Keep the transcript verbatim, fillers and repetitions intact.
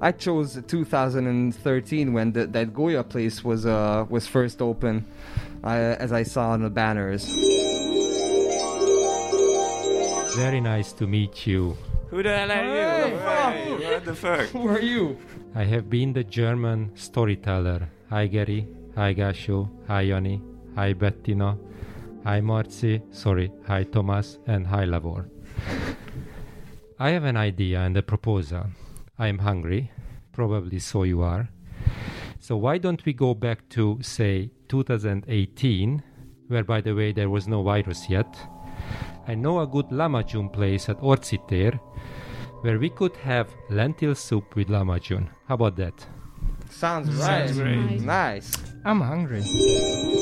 I chose two thousand thirteen when the, that Goya place was uh was first open, uh, as I saw on the banners. Very nice to meet you. Who the hell are Hey, you? fuck. Hey, what the fuck? Who are you? I have been the German storyteller. Hi Gary, hi Gasho, hi Jani, hi Bettina, hi Marci, sorry, hi Thomas, and hi Lavor. I have an idea and a proposal. I am hungry, probably so you are. So why don't we go back to, say, two thousand eighteen, where, by the way, there was no virus yet. I know a good lamajun place at Orciter, where we could have lentil soup with lamajun. How about that? Sounds right. Sounds great. Nice. I'm hungry.